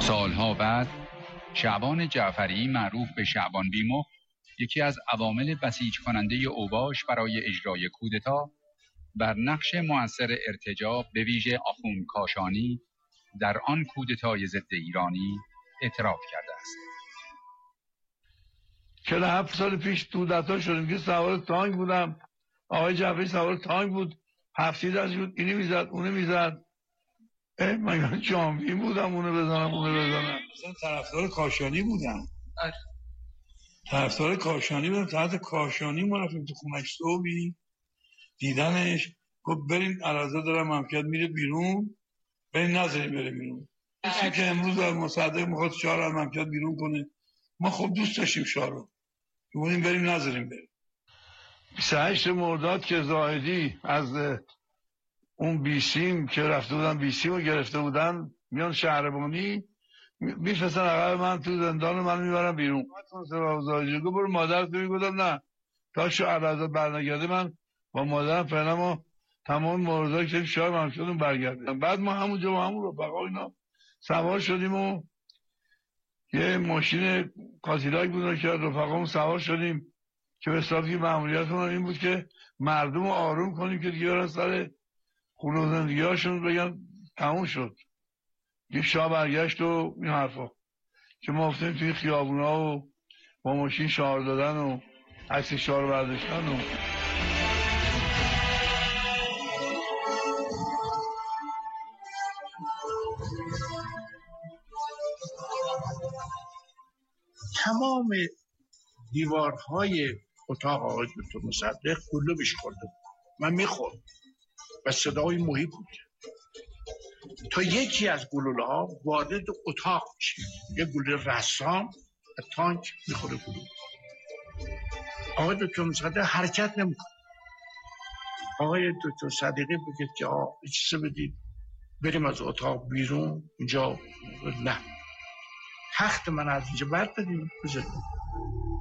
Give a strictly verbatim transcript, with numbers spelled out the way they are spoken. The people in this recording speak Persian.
سالها بعد شعبان جعفری معروف به شعبان بیمو، یکی از عوامل بسیج کننده اوباش برای اجرای کودتا، بر نقش مؤثر ارتجاع به ویژه آخوند کاشانی در آن کودتای ضد ایرانی اعتراف کرده است. چهل و هفت سال پیش کودتا شدیم که سوار تانک بودم، آقای جعفری سوار تانک بود، هفتید از بود، اینی میزد اونه میزد. من جامعی بودم اونه بزنم اونه بزنم. مثلا طرفدار کاشانی بودم، طرفدار کاشانی بودم. تحت کاشانی ما رفتیم تو خونش صبحی دیدنش، گفت بریم عرضه دارم مملکت میره بیرون، بریم نذاریم بره بیرون. کسی که امروز در مصدق میخواد شاه رو مملکت بیرون کنه، ما خب دوست داشتیم شاه رو، بودیم بریم نذاریم بریم. بیست و هشت مرداد که زاهدی از اون بیسیم که رفته بودن بیسیم رو گرفته بودن میان شهربانی میفرستن عقب من تو زندان، من میبرم بیرون. زاهدی گفت برو مادرت ببین. گفتم نه، تا شو عرضات برنگرده من با مادرم فعلا ما تمام موردایی که شاه من شدیم برگردیم. بعد ما همونجا با همون رفقا اینا سوار شدیم و یه ماشین کادیلاک بود که رفقامون سوار شدیم که به حسابی مأموریتمون این بود که مردم رو آروم کنیم که دیگه برن سر خونه و زندگی هاشون بگن تموم شد. یه شاه برگشت و این حرفا که ما افتیم توی خیابونا و با ماشین شعار دادن و عکس شعار برداشتن و تمام دیوارهای اتاق آقای دکتر مصدق گلوله بهش خورده بود. من میخورد و صدای محیط بود تا یکی از گلوله ها وارد اتاق میشه، یه گلوله رسام تانک میخوره گلوله. آقای دکتر مصدق حرکت نمیکنه. آقای دکتر صدیقی بگید که آقا اجازه بدید بریم از اتاق بیرون، اینجا نه، تخت من از اینجا برد بدیم بزنیم.